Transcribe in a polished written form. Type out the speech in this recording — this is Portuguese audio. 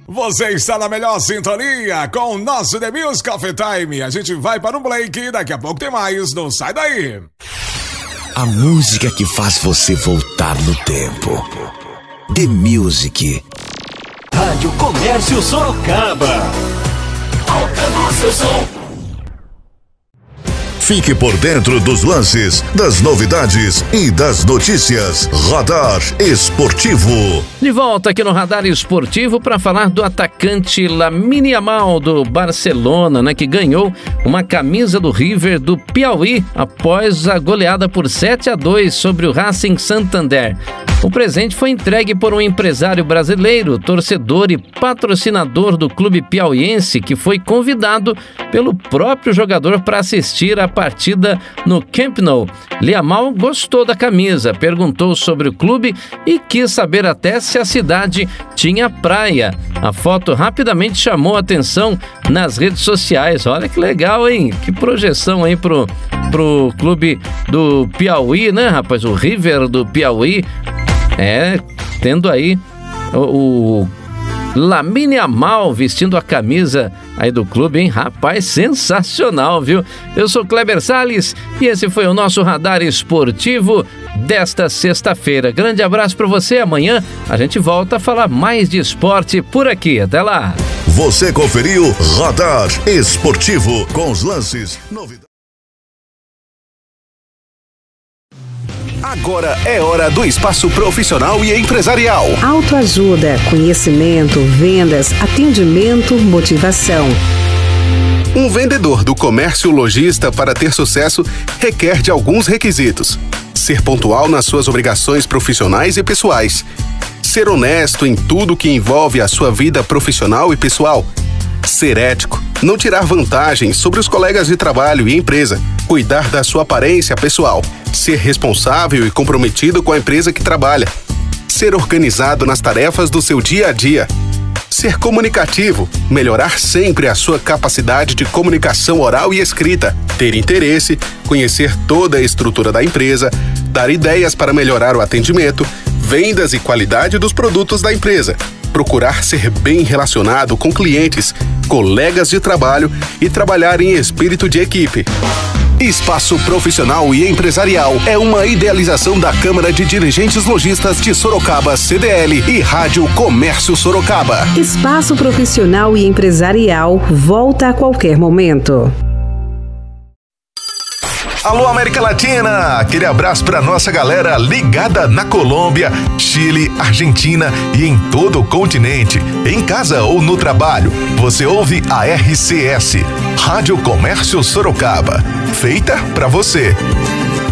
Você está na melhor sintonia com o nosso The Music Coffee Time. A gente vai para um break e daqui a pouco tem mais. Não sai daí. A música que faz você voltar no tempo. The Music. Rádio Comércio Sorocaba. Alcançou seu som. Fique por dentro dos lances, das novidades e das notícias. Radar Esportivo. De volta aqui no Radar Esportivo para falar do atacante Lamine Yamal do Barcelona, né, que ganhou uma camisa do River do Piauí após a goleada por 7-2 sobre o Racing Santander. O presente foi entregue por um empresário brasileiro, torcedor e patrocinador do clube piauiense, que foi convidado pelo próprio jogador para assistir a partida no Camp Nou. Yamal gostou da camisa, perguntou sobre o clube e quis saber até se a cidade tinha praia. A foto rapidamente chamou a atenção nas redes sociais. Olha que legal, hein? Que projeção aí pro clube do Piauí, né, rapaz? O River do Piauí. Tendo aí o Lamine Yamal vestindo a camisa aí do clube, hein? Rapaz, sensacional, viu? Eu sou Kleber Salles e esse foi o nosso Radar Esportivo desta sexta-feira. Grande abraço para você. Amanhã a gente volta a falar mais de esporte por aqui. Até lá. Você conferiu Radar Esportivo com os lances, novidades. Agora é hora do espaço profissional e empresarial. Autoajuda, conhecimento, vendas, atendimento, motivação. Um vendedor do comércio lojista, para ter sucesso, requer de alguns requisitos: ser pontual nas suas obrigações profissionais e pessoais, ser honesto em tudo que envolve a sua vida profissional e pessoal, ser ético, não tirar vantagem sobre os colegas de trabalho e empresa, cuidar da sua aparência pessoal, ser responsável e comprometido com a empresa que trabalha, ser organizado nas tarefas do seu dia a dia, ser comunicativo, melhorar sempre a sua capacidade de comunicação oral e escrita, ter interesse, conhecer toda a estrutura da empresa, dar ideias para melhorar o atendimento, vendas e qualidade dos produtos da empresa, procurar ser bem relacionado com clientes, colegas de trabalho e trabalhar em espírito de equipe. Espaço Profissional e Empresarial é uma idealização da Câmara de Dirigentes Lojistas de Sorocaba, CDL, e Rádio Comércio Sorocaba. Espaço Profissional e Empresarial volta a qualquer momento. Alô, América Latina! Aquele abraço para nossa galera ligada na Colômbia, Chile, Argentina e em todo o continente. Em casa ou no trabalho, você ouve a RCS, Rádio Comércio Sorocaba. Feita para você.